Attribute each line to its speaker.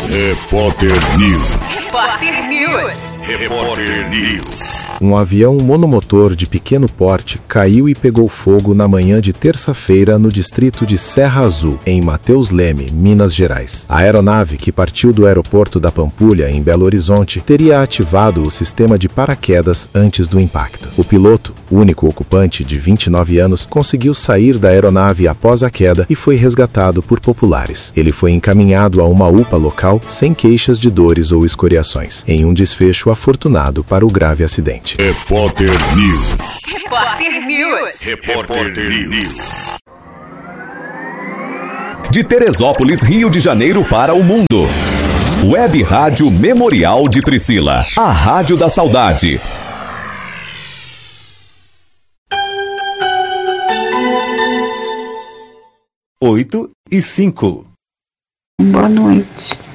Speaker 1: Repórter News.
Speaker 2: Repórter News.
Speaker 1: Repórter News.
Speaker 3: Um avião monomotor de pequeno porte caiu e pegou fogo na manhã de terça-feira no distrito de Serra Azul, em Mateus Leme, Minas Gerais. A aeronave, que partiu do aeroporto da Pampulha, em Belo Horizonte, teria ativado o sistema de paraquedas antes do impacto. O piloto, único ocupante de 29 anos, conseguiu sair da aeronave após a queda e foi resgatado por populares. Ele foi encaminhado a uma UPA local sem queixas de dores ou escoriações, em um desfecho afortunado para o grave acidente.
Speaker 1: Repórter News.
Speaker 2: Repórter News.
Speaker 1: Repórter News.
Speaker 4: De Teresópolis, Rio de Janeiro para o mundo. Web Rádio Memorial de Priscila. A Rádio da Saudade.
Speaker 5: 8:05.
Speaker 6: Boa noite.